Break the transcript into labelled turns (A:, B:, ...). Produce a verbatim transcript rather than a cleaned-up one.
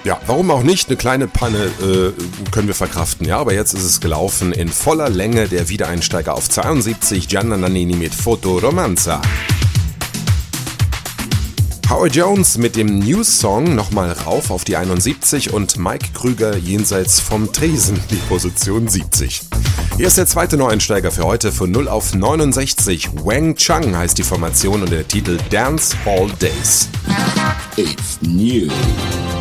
A: Ja, warum auch nicht? Eine kleine Panne äh, können wir verkraften, ja, aber jetzt ist es gelaufen in voller Länge. Der Wiedereinsteiger auf zweiundsiebzig, Gianna Nannini mit Foto Romanza. Howard Jones mit dem News-Song nochmal rauf auf die einundsiebzig und Mike Krüger jenseits vom Tresen, die Position siebzig. Hier ist der zweite Neueinsteiger für heute von null auf neunundsechzig. Wang Chang heißt die Formation und der Titel Dance Hall Days.
B: It's new.